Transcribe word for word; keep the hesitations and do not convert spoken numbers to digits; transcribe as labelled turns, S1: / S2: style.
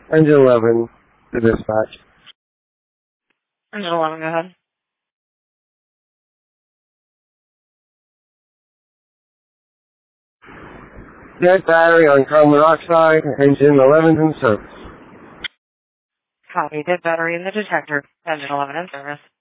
S1: Engine eleven, to dispatch.
S2: Engine eleven, go ahead.
S1: Dead battery on carbon monoxide, engine eleven in service.
S2: Copy. Dead battery in the detector. Engine eleven in service.